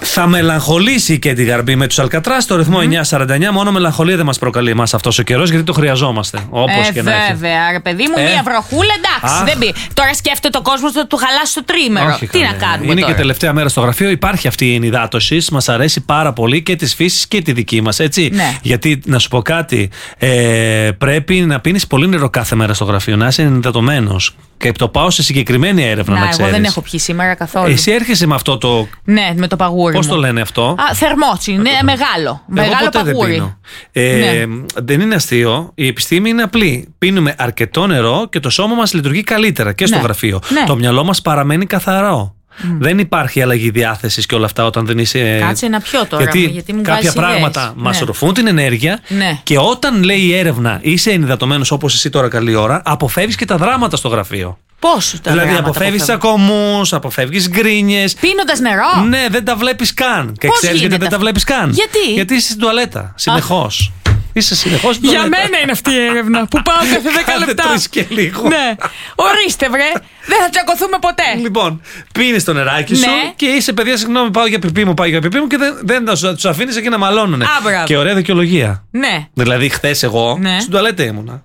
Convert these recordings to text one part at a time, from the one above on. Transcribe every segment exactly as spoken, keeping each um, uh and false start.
Θα μελαγχολήσει και τη Γαρμπή με τους Αλκατράς στο ρυθμό mm. εννιά σαράντα εννιά. Μόνο μελαγχολία δεν μας προκαλεί εμάς αυτός ο καιρός, γιατί το χρειαζόμαστε. Όπως ε, και να έχει. Βέβαια, ρε παιδί μου, ε. μία βροχούλα, εντάξει. Δεν πει. Τώρα σκέφτεται ο κόσμος ότι του χαλάσει το τρίμερο. Όχι, τι καλέ. να κάνουμε. Είναι τώρα. και τελευταία μέρα στο γραφείο. Υπάρχει αυτή η ενυδάτωση. Μας αρέσει πάρα πολύ και της φύσης και τη δική μας. Έτσι. Ναι. Γιατί να σου πω κάτι, ε, πρέπει να πίνεις πολύ νερό κάθε μέρα στο γραφείο, να είσαι ενυδατωμένος. Και το πάω σε συγκεκριμένη έρευνα, να, να ξέρεις. Εγώ δεν έχω πιει σήμερα καθόλου. Εσύ έρχεσαι με αυτό το. Ναι, με το παγούρι. Πώς μου. το λένε αυτό? Α, θερμότσι, είναι μεγάλο. Εγώ μεγάλο ποτέ παγούρι. Δεν, ε, ναι. δεν είναι αστείο. Η επιστήμη είναι απλή. Πίνουμε αρκετό νερό και το σώμα μας λειτουργεί καλύτερα και στο ναι. γραφείο. Ναι. Το μυαλό μας παραμένει καθαρό. Mm. Δεν υπάρχει αλλαγή διάθεσης και όλα αυτά όταν δεν είσαι. Κάτσε να πιω τώρα. Γιατί, γιατί μου κάποια πράγματα ιδέες. μας ναι. ρουφούν την ενέργεια ναι. και όταν λέει η έρευνα είσαι ενυδατωμένος όπως εσύ τώρα καλή ώρα, αποφεύγεις και τα δράματα στο γραφείο. Πώς τα Δηλαδή αποφεύγεις τσακωμούς, αποφεύγεις γκρίνιες. Πίνοντας νερό. Ναι, δεν τα βλέπεις καν. Και πώς ξέρεις γιατί δεν τα βλέπεις καν? Γιατί? Γιατί είσαι στην τουαλέτα, συνεχώς. Είσαι συνεχώς στην Για τουαλέτα. μένα είναι αυτή η έρευνα που πάω κάθε δέκα λεπτά. Κάθε τρεις και λίγο. Ναι. Ορίστε, βρε. Δεν θα τσακωθούμε ποτέ. Λοιπόν, πίνεις το νεράκι σου ναι. και είσαι παιδιά, συγγνώμη, πάω για πιπί μου, πάω για πιπί μου και δεν, δεν τους αφήνεις εκεί να μαλώνουνε. Α, και ωραία δικαιολογία. Ναι. Δηλαδή, χθες εγώ ναι. στην τουαλέτα ήμουνα.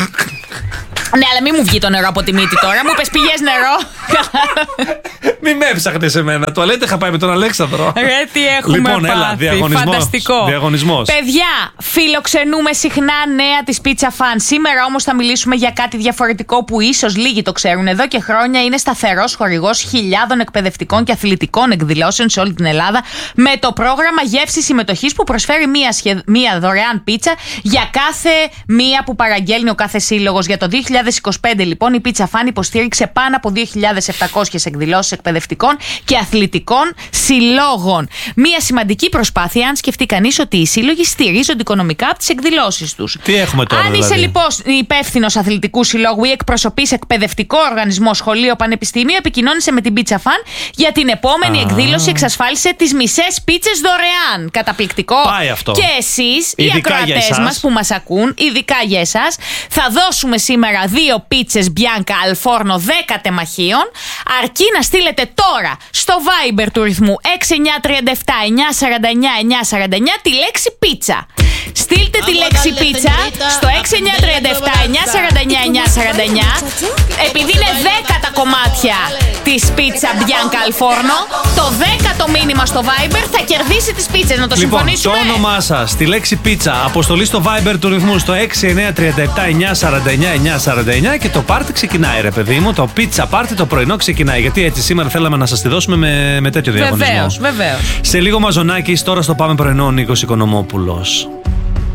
Ναι, αλλά μην μου βγει το νερό από τη μύτη τώρα. Μου πες πηγές νερό. Μην με έψαχνες εμένα. Τουαλέτα είχα πάει με τον Αλέξανδρο. Ρε, τι έχουμε λοιπόν, πάθει. Έλα, διαγωνισμός. Φανταστικό. Διαγωνισμός. Παιδιά, φιλοξενούμε συχνά νέα της Pizza Fan. Σήμερα όμως θα μιλήσουμε για κάτι διαφορετικό που ίσως λίγοι το ξέρουν. Εδώ και χρόνια είναι σταθερός χορηγός χιλιάδων εκπαιδευτικών και αθλητικών εκδηλώσεων σε όλη την Ελλάδα με το πρόγραμμα γεύση συμμετοχής που προσφέρει μία, σχε... μία δωρεάν πίτσα για κάθε μία που παραγγέλνει ο κάθε σύλλογος. Για το δύο χιλιάδες είκοσι πέντε λοιπόν η Pizza Fan υποστήριξε πάνω από δύο χιλιάδες επτακόσιες εκδηλώσεις εκπαιδευτικών και αθλητικών συλλόγων. Μία σημαντική προσπάθεια αν σκεφτεί κανείς ότι οι σύλλογοι στηρίζονται οικονομικά από τις εκδηλώσεις τους. Τι έχουμε τώρα? Αν δηλαδή? είσαι λοιπόν υπεύθυνος αθλητικού συλλόγου ή εκπροσωπείς εκπαιδευτικό οργανισμό, σχολείο, πανεπιστήμιο, επικοινώνησε με την Pizza Fan για την επόμενη Α. εκδήλωση. Εξασφάλισε τις μισές πίτσες δωρεάν. Καταπληκτικό. Πάει αυτό. Και εσείς, οι ακροατές μας που μας ακούν, ειδικά για εσάς, θα δώσουμε σήμερα δύο πίτσες Bianca al forno δέκα τεμαχίων, αρκεί να στείλετε τώρα στο Viber του ρυθμού έξι εννιά τρία επτά εννιά σαράντα εννιά εννιά σαράντα εννιά τη λέξη πίτσα. Στείλτε τη λέξη πίτσα στο έξι εννιά τρία επτά εννιά σαράντα εννιά εννιά σαράντα εννιά. Επειδή είναι δέκα τα κομμάτια της πίτσα Bianca al forno, το δέκατο μήνυμα στο Viber θα κερδίσει τις πίτσες. Να το λοιπόν, συμφωνήσουμε. Το όνομά σας, τη λέξη πίτσα, αποστολή στο Viber του ρυθμού στο έξι εννιά τρία επτά εννιά σαράντα εννιά εννιά σαράντα εννιά και το πάρτι ξεκινάει, ρε παιδί μου. Το pizza πάρτι το πρωινό ξεκινάει. Γιατί έτσι σήμερα θέλαμε να σας τη δώσουμε με, με τέτοιο διαγωνισμό. Βεβαίως, βεβαίως. Σε λίγο μαζονάκι, τώρα στο Πάμε Πρωινό ο Νίκος Οικονομόπουλος.